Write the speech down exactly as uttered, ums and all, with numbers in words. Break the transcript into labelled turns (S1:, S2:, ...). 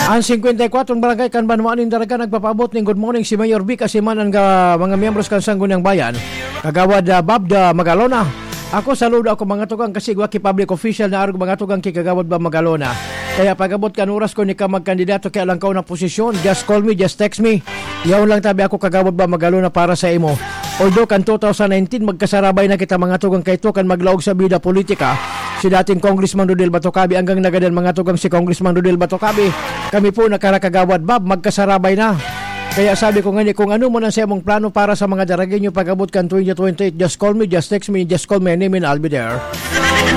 S1: Ang fifty-four barangay kan Banwaning Daraga nagpapaabot ning good morning si Mayor B Kasiman ang uh, mga miyembros kan Sangguniang Bayan. Kagawad uh, Bob da Magalona. Ako saludo ako mga tugang kasi waki public official na arog mga tugang kikagawad ba Magalona. Kaya pagabot kan oras ko ni ka magkandidato kaya lang ka na posisyon, just call me, just text me. Yaon lang tabi ako kagawad ba Magalona para sa imo. Although kan twenty nineteen magkasarabay na kita mga tugang kay to kan maglaog sa bida politika. Si dating Congressman Rodel Batocabi hanggang nagadan mga tugang si Congressman Rodel Batocabi. Kami po nakarakagawad Bob, magkasarabay na. Kaya sabi ko nga kung ano mo nang sa imong plano para sa mga Daragenyo pag-abot kan twenty twenty-eight, just call me, just text me, just call my name and I'll be there.